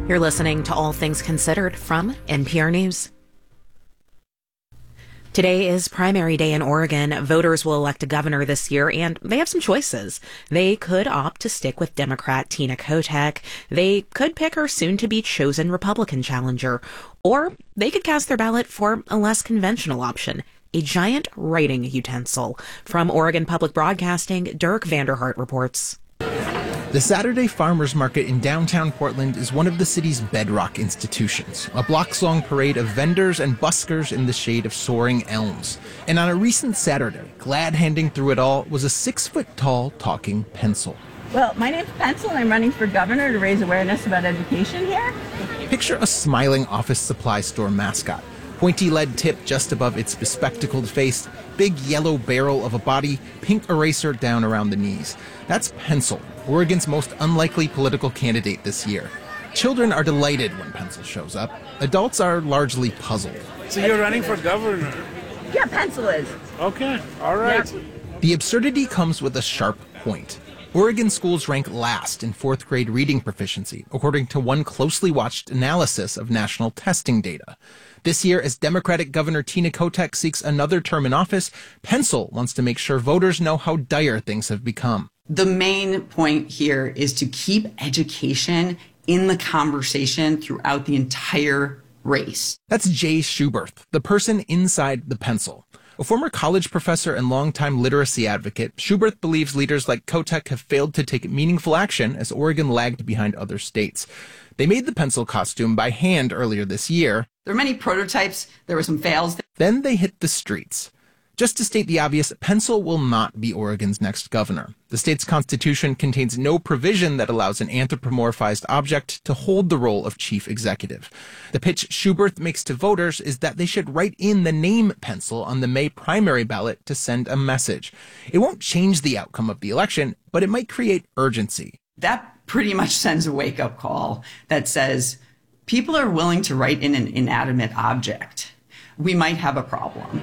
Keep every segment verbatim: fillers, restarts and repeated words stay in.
You're listening to All Things Considered from N P R News. Today is primary day in Oregon. Voters will elect a governor this year, and they have some choices. They could opt to stick with Democrat Tina Kotek. They could pick her soon-to-be-chosen Republican challenger. Or they could cast their ballot for a less conventional option, a giant writing utensil. From Oregon Public Broadcasting, Dirk Vanderhart reports. The Saturday Farmers Market in downtown Portland is one of the city's bedrock institutions, a block-long parade of vendors and buskers in the shade of soaring elms. And on a recent Saturday, glad handing through it all was a six-foot-tall talking pencil. Well, my name's Pencil, and I'm running for governor to raise awareness about education here. Picture a smiling office supply store mascot. Pointy lead tip just above its bespectacled face, big yellow barrel of a body, pink eraser down around the knees. That's Pencil, Oregon's most unlikely political candidate this year. Children are delighted when Pencil shows up. Adults are largely puzzled. So you're running for governor? Yeah, Pencil is. Okay, all right. Yeah. The absurdity comes with a sharp point. Oregon schools rank last in fourth grade reading proficiency, according to one closely watched analysis of national testing data. This year, as Democratic Governor Tina Kotek seeks another term in office, Pencil wants to make sure voters know how dire things have become. The main point here is to keep education in the conversation throughout the entire race. That's Jay Schuberth, the person inside the pencil. A former college professor and longtime literacy advocate, Schuberth believes leaders like Kotek have failed to take meaningful action as Oregon lagged behind other states. They made the pencil costume by hand earlier this year. There are many prototypes. There were some fails. Then they hit the streets. Just to state the obvious, Pencil will not be Oregon's next governor. The state's constitution contains no provision that allows an anthropomorphized object to hold the role of chief executive. The pitch Schuberth makes to voters is that they should write in the name Pencil on the May primary ballot to send a message. It won't change the outcome of the election, but it might create urgency. That pretty much sends a wake-up call that says people are willing to write in an inanimate object. We might have a problem.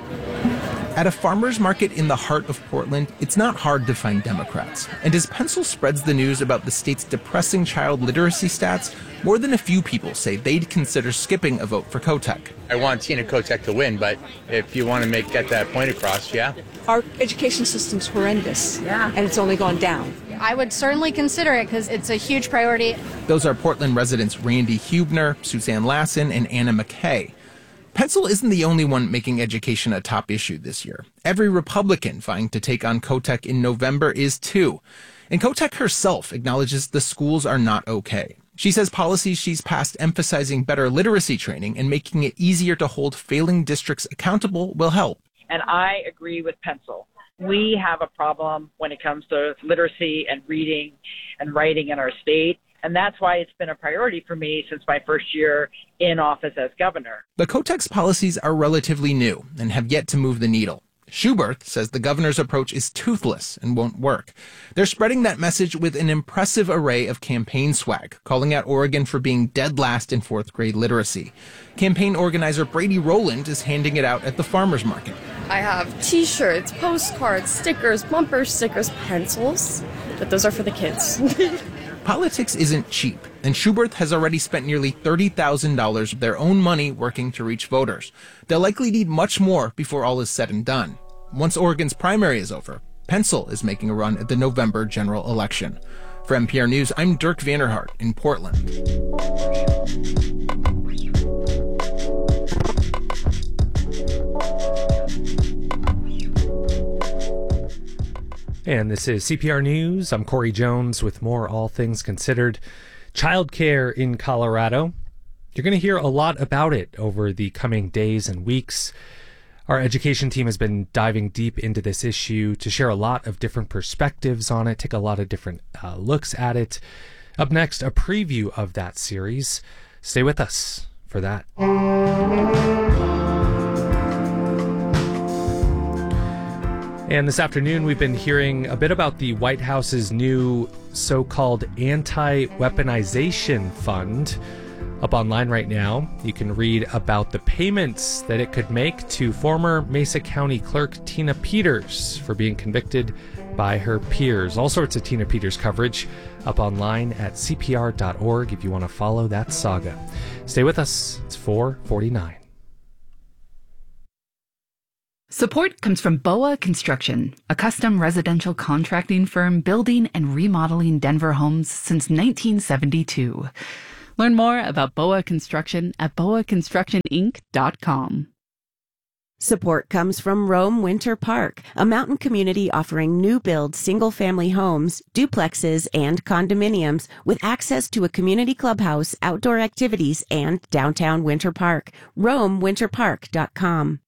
At a farmer's market in the heart of Portland, it's not hard to find Democrats. And as Pencil spreads the news about the state's depressing child literacy stats, more than a few people say they'd consider skipping a vote for Kotek. I want Tina Kotek to win, but if you want to make get that point across, yeah. Our education system's horrendous, yeah, and it's only gone down. I would certainly consider it because it's a huge priority. Those are Portland residents Randy Hubner, Suzanne Lassen, and Anna McKay. Pencil isn't the only one making education a top issue this year. Every Republican vying to take on Kotek in November is too. And Kotek herself acknowledges the schools are not okay. She says policies she's passed emphasizing better literacy training and making it easier to hold failing districts accountable will help. And I agree with Pencil. We have a problem when it comes to literacy and reading and writing in our state. And that's why it's been a priority for me since my first year in office as governor. The Kotek's policies are relatively new and have yet to move the needle. Schuberth says the governor's approach is toothless and won't work. They're spreading that message with an impressive array of campaign swag, calling out Oregon for being dead last in fourth grade literacy. Campaign organizer Brady Rowland is handing it out at the farmer's market. I have t-shirts, postcards, stickers, bumper stickers, pencils, but those are for the kids. Politics isn't cheap, and Schuberth has already spent nearly thirty thousand dollars of their own money working to reach voters. They'll likely need much more before all is said and done. Once Oregon's primary is over, Pencil is making a run at the November general election. For N P R News, I'm Dirk Vanderhart in Portland. And this is C P R News. I'm Corey Jones with more All Things Considered. Childcare in Colorado. You're going to hear a lot about it over the coming days and weeks. Our education team has been diving deep into this issue to share a lot of different perspectives on it, take a lot of different uh, looks at it. Up next, a preview of that series. Stay with us for that. And this afternoon, we've been hearing a bit about the White House's new so-called anti-weaponization fund. up online right now. You can read about the payments that it could make to former Mesa County Clerk Tina Peters for being convicted by her peers. All sorts of Tina Peters coverage up online at C P R dot org if you want to follow that saga. Stay with us. It's four forty-nine. Support comes from B O A Construction, a custom residential contracting firm building and remodeling Denver homes since nineteen seventy-two. Learn more about B O A Construction at B O A construction inc dot com. Support comes from Rome Winter Park, a mountain community offering new-build single-family homes, duplexes, and condominiums with access to a community clubhouse, outdoor activities, and downtown Winter Park. Rome Winter Park dot com.